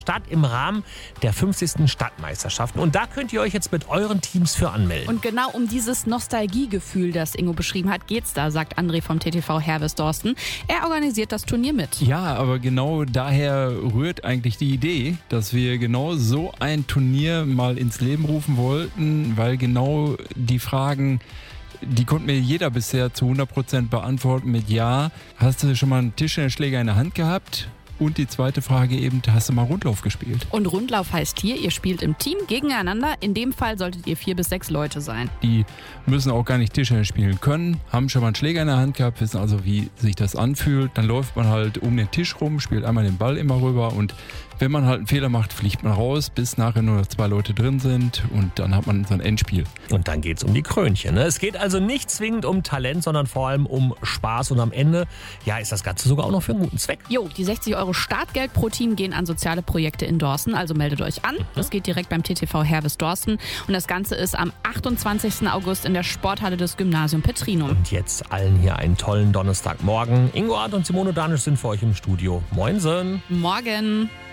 Stadt im Rahmen der 50. Stadtmeisterschaften. Und da könnt ihr euch jetzt mit euren Teams für anmelden. Und genau um dieses Nostalgiegefühl, das Ingo beschrieben hat, geht's da, sagt André vom TTV Herbes-Dorsten. Er organisiert das Turnier mit. Ja, aber genau daher rührt eigentlich die Idee, dass wir genau so ein Turnier mal ins Leben rufen wollten, weil genau die Fragen, die konnte mir jeder bisher zu 100% beantworten mit Ja. Hast du schon mal einen Tischtennisschläger in der Hand gehabt? Und die zweite Frage eben, hast du mal Rundlauf gespielt? Und Rundlauf heißt hier, ihr spielt im Team gegeneinander. In dem Fall solltet ihr 4 bis 6 Leute sein. Die müssen auch gar nicht Tischtennis spielen können, haben schon mal einen Schläger in der Hand gehabt, wissen also, wie sich das anfühlt. Dann läuft man halt um den Tisch rum, spielt einmal den Ball immer rüber und wenn man halt einen Fehler macht, fliegt man raus, bis nachher nur noch 2 Leute drin sind und dann hat man so ein Endspiel. Und dann geht's um die Krönchen. Ne? Es geht also nicht zwingend um Talent, sondern vor allem um Spaß. Und am Ende, ja, ist das Ganze sogar auch noch für einen guten Zweck. Jo, die 60 € Startgeld pro Team gehen an soziale Projekte in Dorsten, also meldet euch an. Das geht direkt beim TTV Herbes-Dorsten und das Ganze ist am 28. August in der Sporthalle des Gymnasium Petrinum. Und jetzt allen hier einen tollen Donnerstagmorgen. Ingo Arndt und Simone Danisch sind für euch im Studio. Moinsen. Morgen.